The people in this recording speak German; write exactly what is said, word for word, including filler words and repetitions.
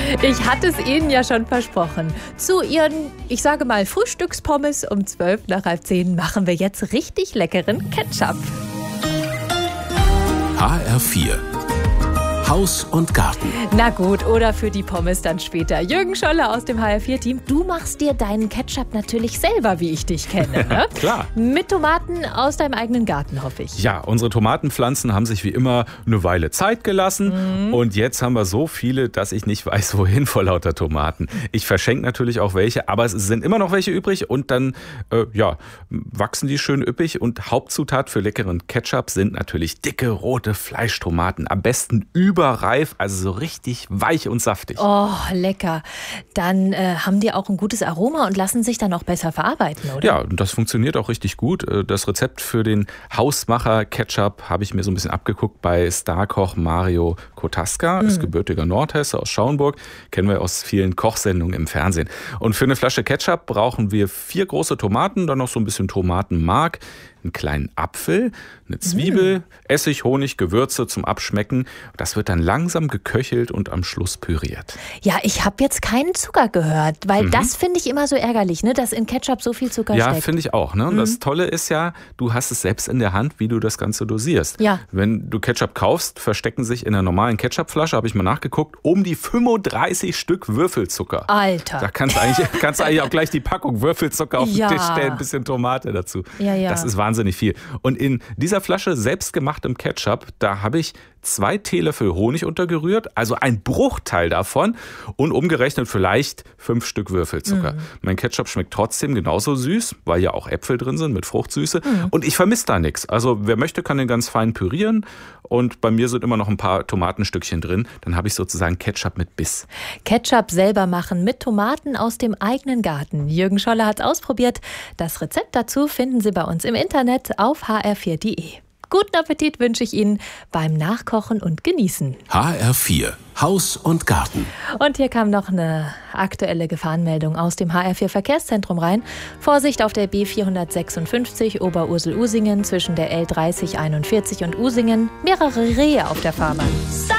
Ich hatte es Ihnen ja schon versprochen. Zu Ihren, ich sage mal, Frühstückspommes um zwölf nach halb zehn machen wir jetzt richtig leckeren Ketchup. H R vier Haus und Garten. Na gut, oder für die Pommes dann später. Jürgen Scholle aus dem H R vier Team. Du machst dir deinen Ketchup natürlich selber, wie ich dich kenne. Ne? Klar. Mit Tomaten aus deinem eigenen Garten, hoffe ich. Ja, unsere Tomatenpflanzen haben sich wie immer eine Weile Zeit gelassen. Mhm. Und jetzt haben wir so viele, dass ich nicht weiß, wohin vor lauter Tomaten. Ich verschenke natürlich auch welche, aber es sind immer noch welche übrig. Und dann äh, ja, wachsen die schön üppig. Und Hauptzutat für leckeren Ketchup sind natürlich dicke, rote Fleischtomaten. Am besten über überreif, also so richtig weich und saftig. Oh, lecker. Dann äh, haben die auch ein gutes Aroma und lassen sich dann auch besser verarbeiten, oder? Ja, das funktioniert auch richtig gut. Das Rezept für den Hausmacher-Ketchup habe ich mir so ein bisschen abgeguckt bei Starkoch Mario Kotaska, mhm. ist gebürtiger Nordhesse aus Schauenburg, kennen wir aus vielen Kochsendungen im Fernsehen. Und für eine Flasche Ketchup brauchen wir vier große Tomaten, dann noch so ein bisschen Tomatenmark, einen kleinen Apfel, eine Zwiebel, mm. Essig, Honig, Gewürze zum Abschmecken. Das wird dann langsam geköchelt und am Schluss püriert. Ja, ich habe jetzt keinen Zucker gehört, weil mhm. das finde ich immer so ärgerlich, ne, dass in Ketchup so viel Zucker ja, steckt. Ja, finde ich auch. Ne? Und mhm. das Tolle ist ja, du hast es selbst in der Hand, wie du das Ganze dosierst. Ja. Wenn du Ketchup kaufst, verstecken sich in einer normalen Ketchupflasche, habe ich mal nachgeguckt, um die fünfunddreißig Stück Würfelzucker. Alter. Da kannst du eigentlich, kannst du eigentlich auch gleich die Packung Würfelzucker auf ja. den Tisch stellen, ein bisschen Tomate dazu. Ja, ja. Das ist wahnsinnig viel. Und in dieser Flasche selbstgemachtem Ketchup, da habe ich zwei Teelöffel Honig untergerührt, also ein Bruchteil davon und umgerechnet vielleicht fünf Stück Würfelzucker. Mhm. Mein Ketchup schmeckt trotzdem genauso süß, weil ja auch Äpfel drin sind mit Fruchtsüße. Mhm. Und ich vermisse da nichts. Also wer möchte, kann den ganz fein pürieren. Und bei mir sind immer noch ein paar Tomatenstückchen drin. Dann habe ich sozusagen Ketchup mit Biss. Ketchup selber machen mit Tomaten aus dem eigenen Garten. Jürgen Scholle hat es ausprobiert. Das Rezept dazu finden Sie bei uns im Internet auf h r vier punkt d e. Guten Appetit wünsche ich Ihnen beim Nachkochen und Genießen. H R vier Haus und Garten. Und hier kam noch eine aktuelle Gefahrenmeldung aus dem H R vier Verkehrszentrum rein. Vorsicht auf der B vierhundertsechsundfünfzig Oberursel-Usingen zwischen der L dreißig einundvierzig und Usingen. Mehrere Rehe auf der Fahrbahn.